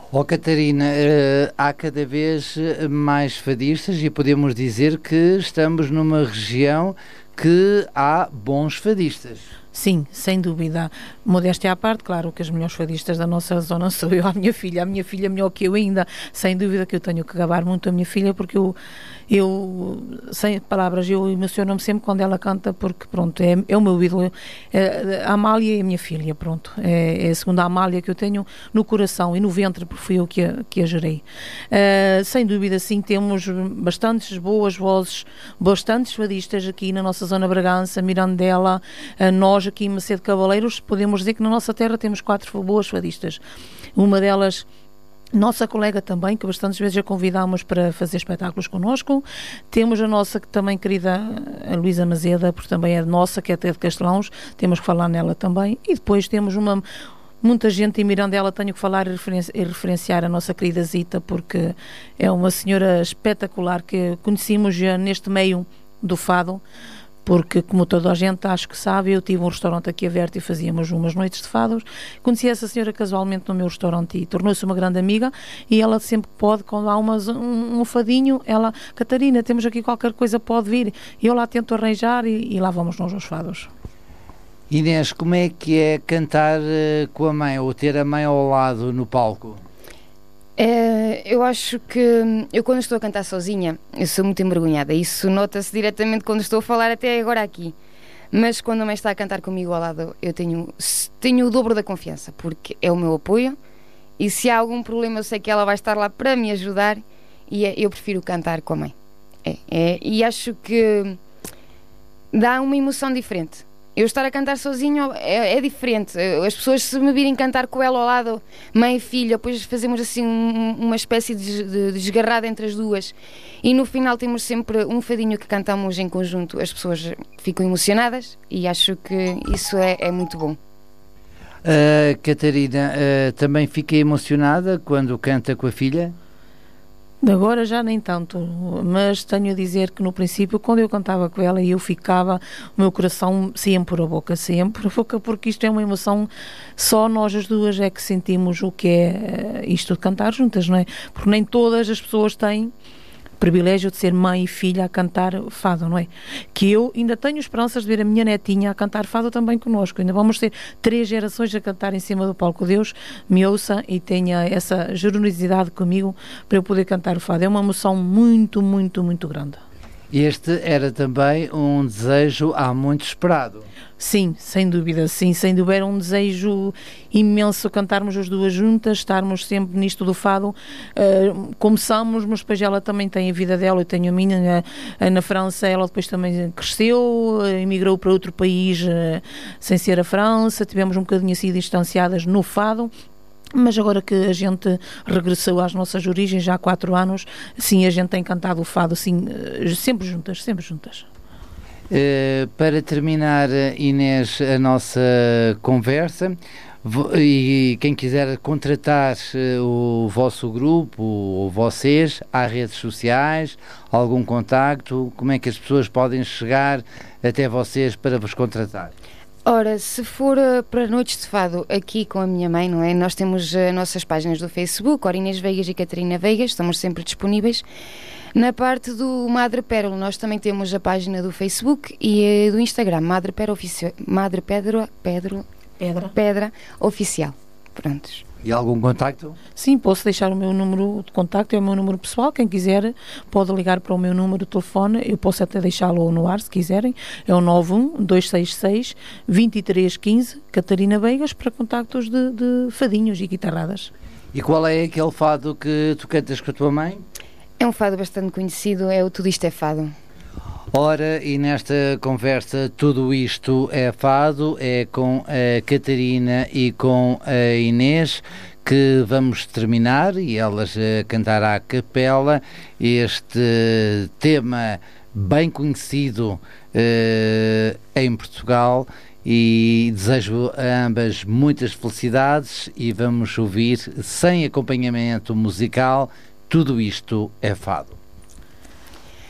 Ó Catarina, há cada vez mais fadistas e podemos dizer que estamos numa região que há bons fadistas. Sim, sem dúvida. Modéstia à parte, claro que as melhores fadistas da nossa zona sou eu, a minha filha melhor que eu ainda, sem dúvida que eu tenho que gabar muito a minha filha, porque eu sem palavras, eu emociono-me sempre quando ela canta, porque pronto, é o meu ídolo. A Amália é a minha filha, pronto, é a segunda Amália que eu tenho no coração e no ventre, porque fui eu que a gerei. Sem dúvida, sim, temos bastantes boas vozes, bastantes fadistas aqui na nossa zona Bragança, Mirandela, nós aqui em Macedo Cavaleiros, podemos dizer que na nossa terra temos 4 boas fadistas. Uma delas, nossa colega também, que bastantes vezes a convidámos para fazer espetáculos connosco. Temos a nossa que também querida, a Luísa Mazeda, porque também é nossa, que é até de Castelãos, temos que falar nela também. E depois temos muita gente em Mirandela, tenho que falar e referenciar a nossa querida Zita, porque é uma senhora espetacular que conhecemos já neste meio do fado, porque, como toda a gente acho que sabe, eu tive um restaurante aqui aberto e fazíamos umas noites de fados. Conheci essa senhora casualmente no meu restaurante e tornou-se uma grande amiga, e ela sempre pode, quando há um fadinho, ela, Catarina, temos aqui qualquer coisa, pode vir, e eu lá tento arranjar e lá vamos nós aos fados. Inês, como é que é cantar com a mãe ou ter a mãe ao lado no palco? Eu acho que eu, quando estou a cantar sozinha, eu sou muito envergonhada. Isso nota-se diretamente quando estou a falar até agora aqui. Mas quando a mãe está a cantar comigo ao lado, eu tenho o dobro da confiança, porque é o meu apoio, e se há algum problema eu sei que ela vai estar lá para me ajudar, e eu prefiro cantar com a mãe. E acho que dá uma emoção diferente. Eu estar a cantar sozinho é diferente. As pessoas, se me virem cantar com ela ao lado, mãe e filha, depois fazemos assim uma espécie de desgarrada entre as duas, e no final temos sempre um fadinho que cantamos em conjunto. As pessoas ficam emocionadas e acho que isso é muito bom. Catarina, também fica emocionada quando canta com a filha? Agora já nem tanto, mas tenho a dizer que no princípio, quando eu cantava com ela e eu ficava, o meu coração sempre por a boca, porque isto é uma emoção, só nós as duas é que sentimos o que é isto de cantar juntas, não é? Porque nem todas as pessoas têm privilégio de ser mãe e filha a cantar fado, não é? Que eu ainda tenho esperanças de ver a minha netinha a cantar fado também connosco. Ainda vamos ter 3 gerações a cantar em cima do palco. Deus me ouça e tenha essa generosidade comigo para eu poder cantar o fado. É uma emoção muito, muito, muito grande. Este era também um desejo há muito esperado. Sim, sem dúvida, era um desejo imenso cantarmos as duas juntas, estarmos sempre nisto do fado. Começamos, mas depois ela também tem a vida dela, eu tenho a minha. Na França ela depois também cresceu, emigrou para outro país sem ser a França, tivemos um bocadinho assim distanciadas no fado. Mas agora que a gente regressou às nossas origens, já há 4 anos, sim, a gente tem cantado o fado, assim, sempre juntas, sempre juntas. Para terminar, Inês, a nossa conversa, e quem quiser contratar o vosso grupo ou vocês, há redes sociais, algum contacto, como é que as pessoas podem chegar até vocês para vos contratar? Ora, se for para noites de fado aqui com a minha mãe, não é? Nós temos nossas páginas do Facebook, Inês Veigas e Catarina Veigas, estamos sempre disponíveis. Na parte do Madre Pérola, nós também temos a página do Facebook e do Instagram, Madre Pedra Oficial. Prontos. E algum contacto? Sim, posso deixar o meu número de contacto, é o meu número pessoal, quem quiser pode ligar para o meu número de telefone, eu posso até deixá-lo no ar se quiserem, é o 91-266-2315, Catarina Veigas, para contactos de fadinhos e guitarradas. E qual é aquele fado que tu cantas com a tua mãe? É um fado bastante conhecido, é o Tudo Isto é Fado. Ora, e nesta conversa Tudo Isto é Fado, é com a Catarina e com a Inês que vamos terminar, e elas cantar à capela este tema bem conhecido em Portugal, e desejo a ambas muitas felicidades, e vamos ouvir sem acompanhamento musical Tudo Isto é Fado.